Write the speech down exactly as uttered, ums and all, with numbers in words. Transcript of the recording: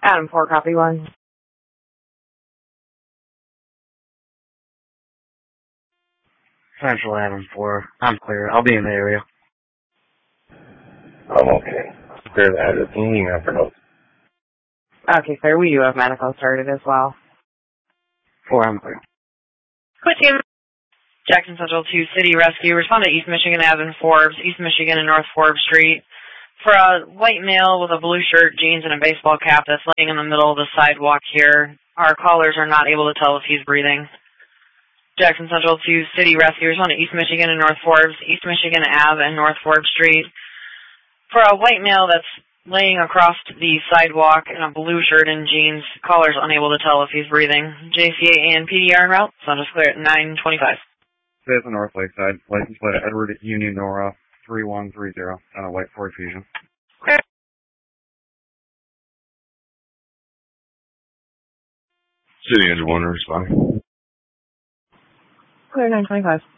Adam four, copy one. Central Adam four. I'm clear. I'll be in the area. I'm okay. Clear the address. Can you email for notes? Okay, sir. We do have medical started as well. Four, I'm clear. Quitting. Jackson Central two City Rescue. Respond to East Michigan Avenue Forbes, East Michigan and North Forbes Street. For a white male with a blue shirt, jeans, and a baseball cap that's laying in the middle of the sidewalk here. Our callers are not able to tell if he's breathing. Jackson Central two City Rescue. Respond to East Michigan and North Forbes, East Michigan Avenue and North Forbes Street. For a white male that's laying across the sidewalk in a blue shirt and jeans, callers unable to tell if he's breathing. J C A and P D are en route. Sound is clear at nine twenty-five. Stay at the North Lakeside. License plate Edward Union Nora three one three zero on a white Ford Fusion. Clear. City Engine one responding. Clear nine twenty-five.